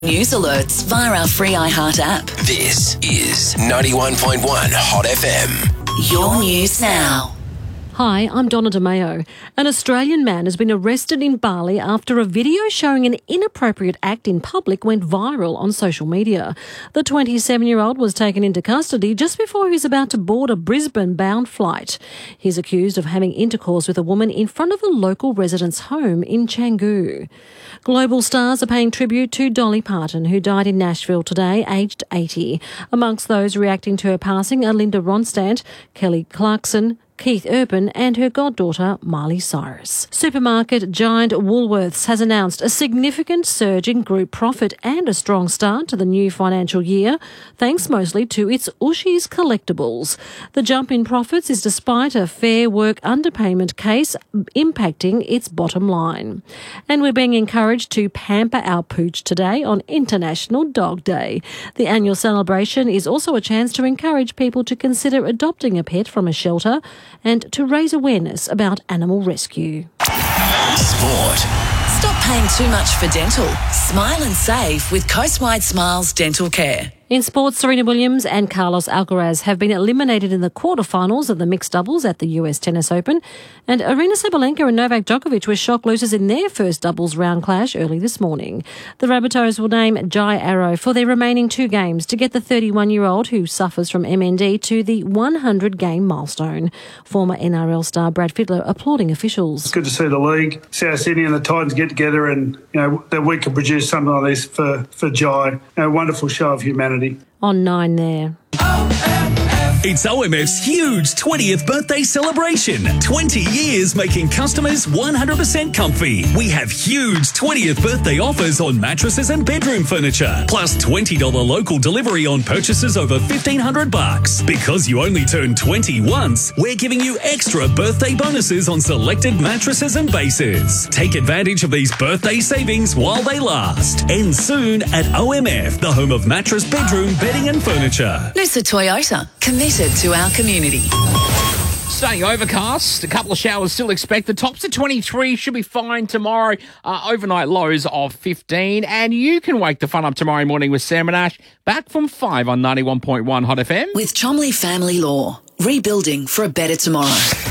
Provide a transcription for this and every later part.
News alerts via our free iHeart app. This is 91.1 Hot FM. Your news now. Hi, I'm Donna DeMeo. An Australian man has been arrested in Bali after a video showing an inappropriate act in public went viral on social media. The 27-year-old was taken into custody just before he was about to board a Brisbane-bound flight. He's accused of having intercourse with a woman in front of a local resident's home in Canggu. Global stars are paying tribute to Dolly Parton, who died in Nashville today, aged 80. Amongst those reacting to her passing are Linda Ronstadt, Kelly Clarkson, Keith Urban and her goddaughter Miley Cyrus. Supermarket giant Woolworths has announced a significant surge in group profit and a strong start to the new financial year, thanks mostly to its Ooshies collectibles. The jump in profits is despite a Fair Work underpayment case impacting its bottom line. And we're being encouraged to pamper our pooch today on International Dog Day. The annual celebration is also a chance to encourage people to consider adopting a pet from a shelter and to raise awareness about animal rescue. Sport. Stop paying too much for dental. Smile and save with Coastwide Smiles Dental Care. In sports, Serena Williams and Carlos Alcaraz have been eliminated in the quarterfinals of the mixed doubles at the US Tennis Open, and Aryna Sabalenka and Novak Djokovic were shock losers in their first doubles round clash early this morning. The Rabbitohs will name Jai Arrow for their remaining two games to get the 31-year-old who suffers from MND to the 100-game milestone. Former NRL star Brad Fittler applauding officials. It's good to see the league, South Sydney and the Titans get together and, that we can produce something like this for Jai. A wonderful show of humanity. On 9 there. It's OMF's huge 20th birthday celebration. 20 years making customers 100% comfy. We have huge 20th birthday offers on mattresses and bedroom furniture, plus $20 local delivery on purchases over $1,500. Because you only turn 20 once, we're giving you extra birthday bonuses on selected mattresses and bases. Take advantage of these birthday savings while they last. End soon at OMF, the home of mattress, bedroom, bedding and furniture. Noosa Toyota, committed to our community. Staying overcast, a couple of showers still expected. Tops of 23, should be fine tomorrow. Overnight lows of 15. And you can wake the fun up tomorrow morning with Sam and Ash, back from 5 on 91.1 Hot FM. With Chomley Family Law, rebuilding for a better tomorrow.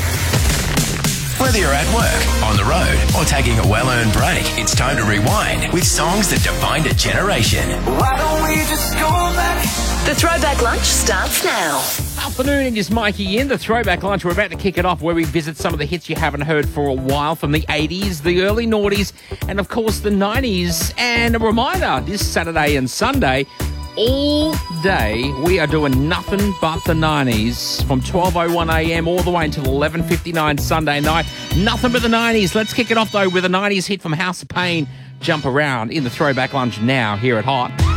Whether you're at work, on the road, or taking a well-earned break, it's time to rewind with songs that defined a generation. Why don't we just go back? The Throwback Lunch starts now. Afternoon, it is Mikey in the Throwback Lunch. We're about to kick it off where we visit some of the hits you haven't heard for a while from the 80s, the early noughties, and of course the 90s. And a reminder, this Saturday and Sunday, all day we are doing nothing but the 90s from 12:01am all the way until 11:59 Sunday night. Nothing but the 90s. Let's kick it off though with a 90s hit from House of Pain, Jump Around, in the Throwback Lunch now here at Hot.